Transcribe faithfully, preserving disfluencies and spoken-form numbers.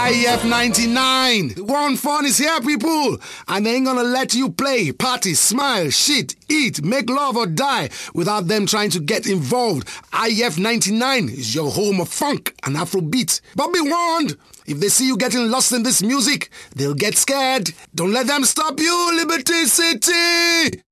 I F ninety-nine. One Fun is here, people. And they ain't gonna let you play, party, smile, shit, eat, make love or die without them trying to get involved. I F ninety-nine is your home of funk and Afrobeat. But be warned, if they see you getting lost in this music, they'll get scared. Don't let them stop you, Liberty City!